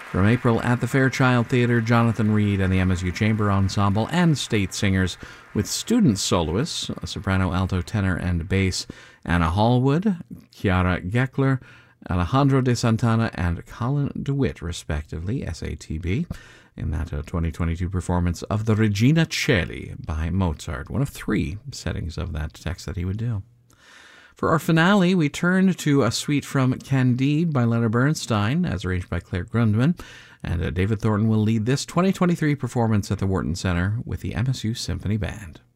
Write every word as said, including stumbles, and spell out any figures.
From April at the Fairchild Theatre, Jonathan Reed and the M S U Chamber Ensemble and state singers with student soloists, soprano, alto, tenor, and bass, Anna Hallwood, Chiara Geckler, Alejandro de Santana, and Colin DeWitt, respectively, S A T B, in that uh, twenty twenty-two performance of the Regina Coeli by Mozart, one of three settings of that text that he would do. For our finale, we turn to a suite from Candide by Leonard Bernstein, as arranged by Claire Grundman, and uh, David Thornton will lead this twenty twenty-three performance at the Wharton Center with the M S U Symphony Band.